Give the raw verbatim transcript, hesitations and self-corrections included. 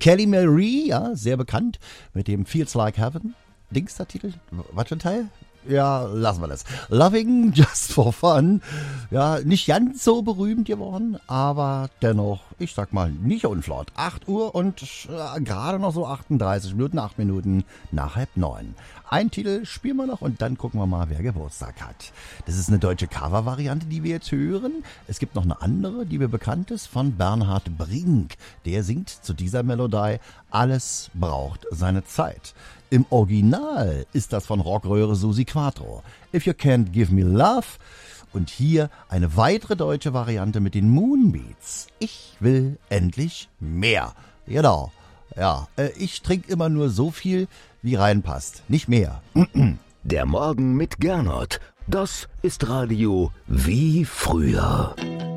Kelly Marie, ja, sehr bekannt, mit dem Feels Like Heaven. Dings der Titel? Was für ein Teil? Ja, lassen wir das. Loving Just for Fun. Ja, nicht ganz so berühmt geworden, aber dennoch, ich sag mal, nicht unflott. acht Uhr und äh, gerade noch so achtunddreißig Minuten, acht Minuten nach halb neun. Ein Titel spielen wir noch und dann gucken wir mal, wer Geburtstag hat. Das ist eine deutsche Cover-Variante, die wir jetzt hören. Es gibt noch eine andere, die mir bekannt ist, von Bernhard Brink. Der singt zu dieser Melodie Alles braucht seine Zeit. Im Original ist das von Rockröhre Susi Quattro. If You Can't Give Me Love. Und hier eine weitere deutsche Variante mit den Moonbeats. Ich will endlich mehr. Genau. Ja, äh, ich trinke immer nur so viel, wie reinpasst. Nicht mehr. Der Morgen mit Gernot. Das ist Radio wie früher.